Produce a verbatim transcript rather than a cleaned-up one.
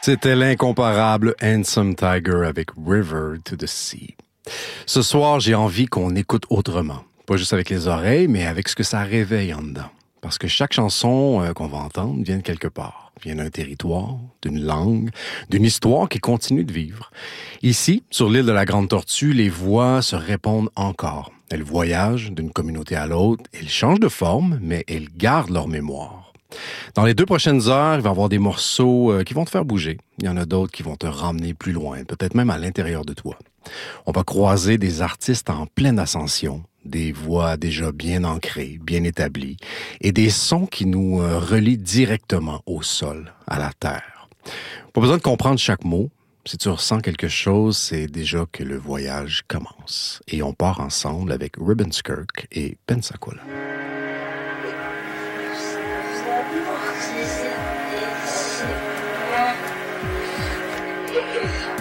C'était l'incomparable Handsome Tiger avec River to the Sea. Ce soir, j'ai envie qu'on écoute autrement. Pas juste avec les oreilles, mais avec ce que ça réveille en dedans. Parce que chaque chanson euh, qu'on va entendre vient de quelque part. Vient d'un territoire, d'une langue, d'une histoire qui continue de vivre. Ici, sur l'île de la Grande Tortue, les voix se répondent encore. Elles voyagent d'une communauté à l'autre. Elles changent de forme, mais elles gardent leur mémoire. Dans les deux prochaines heures, il va y avoir des morceaux euh, qui vont te faire bouger. Il y en a d'autres qui vont te ramener plus loin, peut-être même à l'intérieur de toi. On va croiser des artistes en pleine ascension, des voix déjà bien ancrées, bien établies, et des sons qui nous euh, relient directement au sol, à la terre. Pas besoin de comprendre chaque mot. Si tu ressens quelque chose, c'est déjà que le voyage commence. Et on part ensemble avec Ribbonskirk et Pensacola. Yeah.